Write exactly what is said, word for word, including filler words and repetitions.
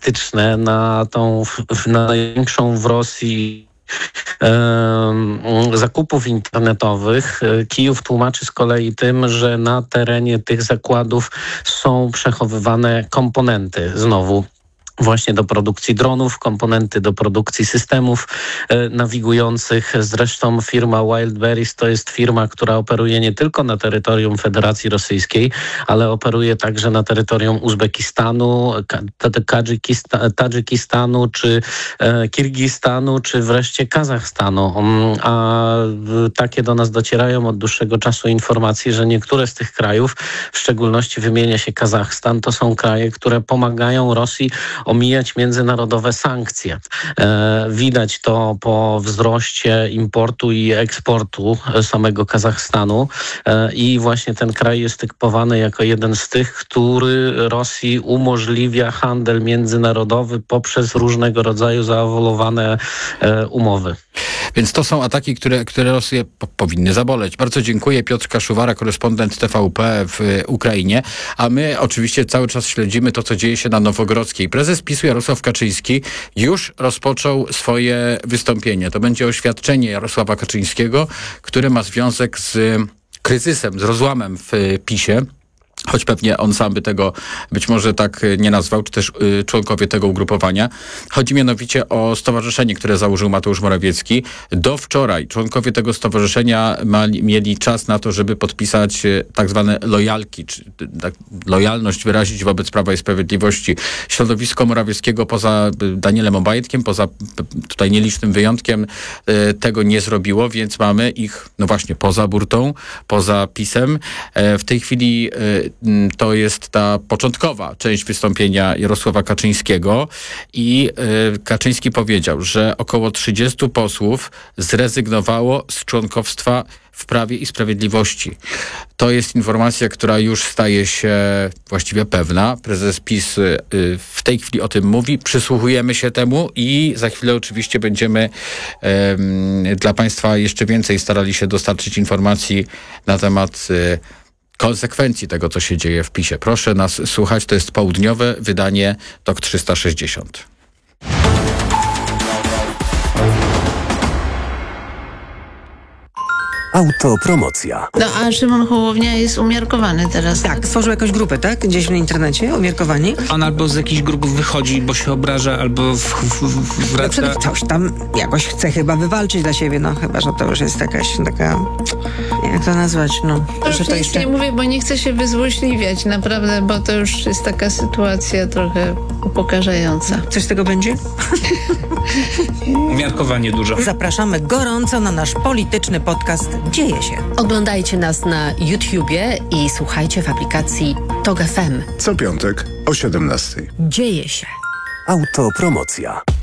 polityczne na tą na największą w Rosji zakupów internetowych. Kijów tłumaczy z kolei tym, że na terenie tych zakładów są przechowywane komponenty znowu właśnie do produkcji dronów, komponenty do produkcji systemów e, nawigujących. Zresztą firma Wildberries to jest firma, która operuje nie tylko na terytorium Federacji Rosyjskiej, ale operuje także na terytorium Uzbekistanu, Tadżykistanu, Tadżykistanu czy e, Kirgistanu, czy wreszcie Kazachstanu. A takie do nas docierają od dłuższego czasu informacje, że niektóre z tych krajów, w szczególności wymienia się Kazachstan, to są kraje, które pomagają Rosji omijać międzynarodowe sankcje. E, widać to po wzroście importu i eksportu samego Kazachstanu e, i właśnie ten kraj jest typowany jako jeden z tych, który Rosji umożliwia handel międzynarodowy poprzez różnego rodzaju zaawolowane e, umowy. Więc to są ataki, które, które Rosję po, powinny zaboleć. Bardzo dziękuję. Piotr Kaszuwara, korespondent T V P w Ukrainie. A my oczywiście cały czas śledzimy to, co dzieje się na Nowogrodzkiej. Prezes PiSu Jarosław Kaczyński już rozpoczął swoje wystąpienie. To będzie oświadczenie Jarosława Kaczyńskiego, które ma związek z kryzysem, z rozłamem w PiSie. Choć pewnie on sam by tego być może tak nie nazwał, czy też y, członkowie tego ugrupowania. Chodzi mianowicie o stowarzyszenie, które założył Mateusz Morawiecki. Do wczoraj członkowie tego stowarzyszenia mali, mieli czas na to, żeby podpisać y, tak zwane lojalki, czy y, tak, lojalność wyrazić wobec Prawa i Sprawiedliwości. Środowisko Morawieckiego poza y, Danielem Obajtkiem, poza y, tutaj nielicznym wyjątkiem y, tego nie zrobiło, więc mamy ich, no właśnie, poza burtą, poza PiS-em. Y, w tej chwili y, to jest ta początkowa część wystąpienia Jarosława Kaczyńskiego i y, Kaczyński powiedział, że około trzydziestu posłów zrezygnowało z członkostwa w Prawie i Sprawiedliwości. To jest informacja, która już staje się właściwie pewna. Prezes PiS y, w tej chwili o tym mówi. Przysłuchujemy się temu i za chwilę oczywiście będziemy y, dla Państwa jeszcze więcej starali się dostarczyć informacji na temat y, konsekwencji tego, co się dzieje w PiSie. Proszę nas słuchać, to jest południowe wydanie T O K trzysta sześćdziesiąt. Autopromocja. No a Szymon Hołownia jest umiarkowany teraz. Tak, stworzył jakąś grupę, tak? Gdzieś w internecie, umiarkowani. On albo z jakichś grup wychodzi, bo się obraża, albo w, w, w, wraca. No, coś tam jakoś chce chyba wywalczyć dla siebie, no chyba, że to już jest jakaś taka, jak to nazwać, no. To już że to nic jeszcze... nie mówię, bo nie chcę się wyzłośliwiać, naprawdę, bo to już jest taka sytuacja trochę upokarzająca. Coś z tego będzie? Umiarkowanie dużo. Zapraszamy gorąco na nasz polityczny podcast Dzieje się. Oglądajcie nas na YouTubie i słuchajcie w aplikacji T O G F M. Co piątek o siedemnastej. Dzieje się. Autopromocja.